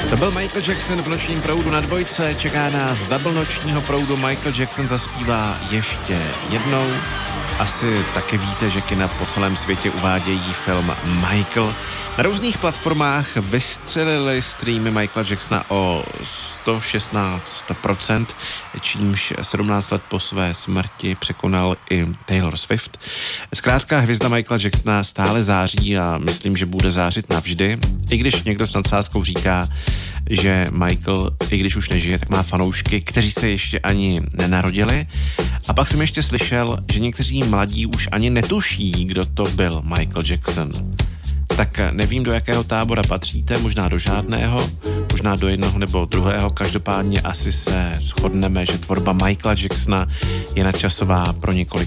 To byl Michael Jackson v nočním proudu na Dvojce. Čeká nás double nočního proudu. Michael Jackson zaspívá ještě jednou. Asi taky víte, že kina po celém světě uvádějí film Michael. Na různých platformách vystřelili streamy Michaela Jacksona o 116%, čímž 17 let po své smrti překonal i Taylor Swift. Zkrátka hvězda Michaela Jacksona stále září a myslím, že bude zářit navždy, i když někdo s nadsázkou říká, že Michael, i když už nežije, tak má fanoušky, kteří se ještě ani nenarodili. A pak jsem ještě slyšel, že někteří mladí už ani netuší, kdo to byl Michael Jackson. Tak nevím, do jakého tábora patříte, možná do žádného, možná do jednoho nebo druhého, každopádně asi se shodneme, že tvorba Michaela Jacksona je nadčasová pro několik